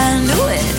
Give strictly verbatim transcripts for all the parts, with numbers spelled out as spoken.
I knew it.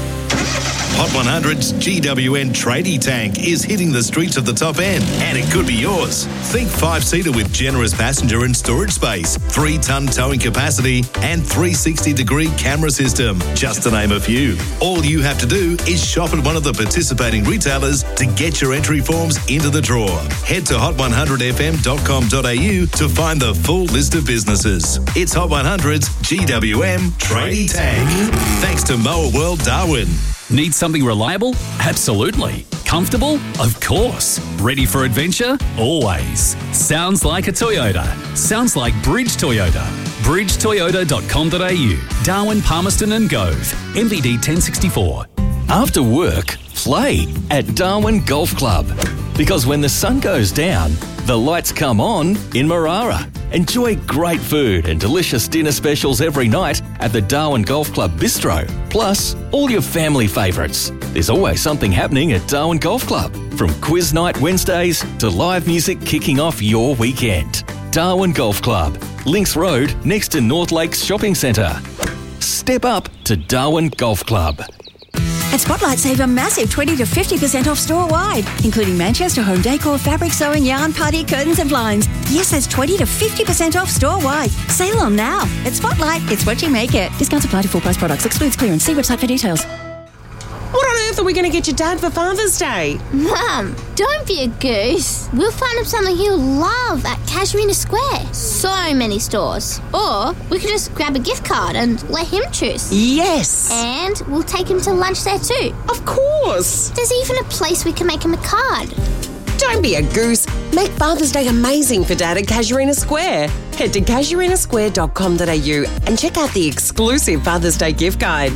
Hot one hundred's G W N Tradie Tank is hitting the streets of the top end, and it could be yours. Think five-seater with generous passenger and storage space, three-ton towing capacity, and three sixty degree camera system, just to name a few. All you have to do is shop at one of the participating retailers to get your entry forms into the draw. Head to hot one hundred f m dot com dot a u to find the full list of businesses. It's Hot one hundred's G W M Tradie Tank. Thanks to Mower World Darwin. Need something reliable? Absolutely. Comfortable? Of course. Ready for adventure? Always. Sounds like a Toyota. Sounds like Bridge Toyota. bridge toyota dot com dot a u. Darwin, Palmerston and Gove. M V D ten sixty-four. After work, play at Darwin Golf Club. Because when the sun goes down, the lights come on in Marara. Enjoy great food and delicious dinner specials every night at the Darwin Golf Club Bistro. Plus, all your family favourites. There's always something happening at Darwin Golf Club. From quiz night Wednesdays to live music kicking off your weekend. Darwin Golf Club, Links Road next to North Lakes Shopping Centre. Step up to Darwin Golf Club. At Spotlight, save a massive twenty to fifty percent off store-wide, including Manchester home decor, fabric sewing, yarn, putty, curtains and blinds. Yes, that's twenty to fifty percent off store-wide. Sale on now. At Spotlight, it's what you make it. Discounts apply to full-price products. Excludes clearance. See website for details. What on earth are we going to get your dad for Father's Day? Mum, don't be a goose. We'll find him something he'll love at Casuarina Square. So many stores. Or we could just grab a gift card and let him choose. Yes. And we'll take him to lunch there too. Of course. There's even a place we can make him a card. Don't be a goose. Make Father's Day amazing for Dad at Casuarina Square. Head to casuarina square dot com dot a u and check out the exclusive Father's Day gift guide.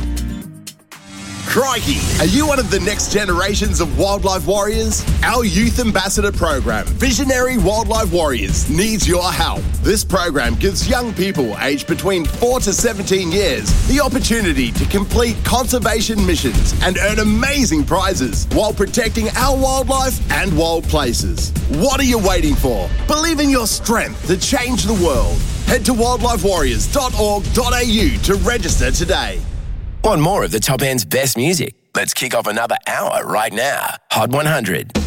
Crikey, are you one of the next generations of wildlife warriors? Our Youth Ambassador program, Visionary Wildlife Warriors, needs your help. This program gives young people aged between four to seventeen years the opportunity to complete conservation missions and earn amazing prizes while protecting our wildlife and wild places. What are you waiting for? Believe in your strength to change the world. Head to wildlife warriors dot org dot a u to register today. Want more of the top end's best music? Let's kick off another hour right now. Hot one hundred.